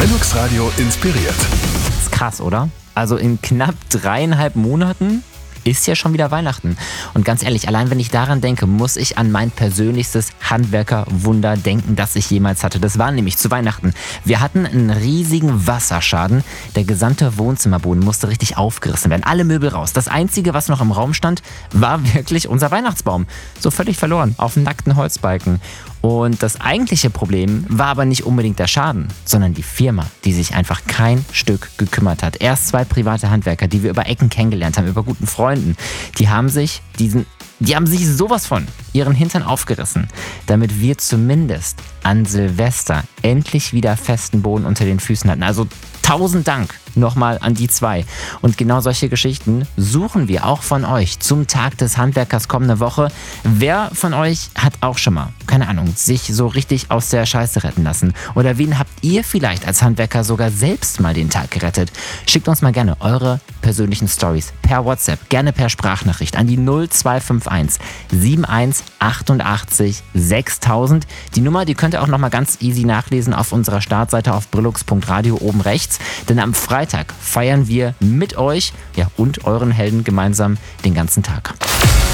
Linux Radio inspiriert. Ist krass, oder? Also in knapp 3,5 Monaten ist ja schon wieder Weihnachten. Und ganz ehrlich, allein wenn ich daran denke, muss ich an mein persönlichstes Handwerkerwunder denken, das ich jemals hatte. Das war nämlich zu Weihnachten. Wir hatten einen riesigen Wasserschaden. Der gesamte Wohnzimmerboden musste richtig aufgerissen werden. Alle Möbel raus. Das Einzige, was noch im Raum stand, war wirklich unser Weihnachtsbaum. So völlig verloren, auf nackten Holzbalken. Und das eigentliche Problem war aber nicht unbedingt der Schaden, sondern die Firma, die sich einfach kein Stück gekümmert hat. Erst 2 private Handwerker, die wir über Ecken kennengelernt haben, über guten Freunden, die haben sich sowas von ihren Hintern aufgerissen, damit wir zumindest an Silvester endlich wieder festen Boden unter den Füßen hatten. Also 1000 Dank nochmal an die 2. Und genau solche Geschichten suchen wir auch von euch zum Tag des Handwerkers kommende Woche. Wer von euch hat auch schon mal, keine Ahnung, sich so richtig aus der Scheiße retten lassen? Oder wen habt ihr vielleicht als Handwerker sogar selbst mal den Tag gerettet? Schickt uns mal gerne eure persönlichen Stories per WhatsApp, gerne per Sprachnachricht an die 0251 7188 6000. Die Nummer, die könnt ihr auch nochmal ganz easy nachlesen auf unserer Startseite auf brillux.radio oben rechts. Denn am Freitag feiern wir mit euch und euren Helden gemeinsam den ganzen Tag.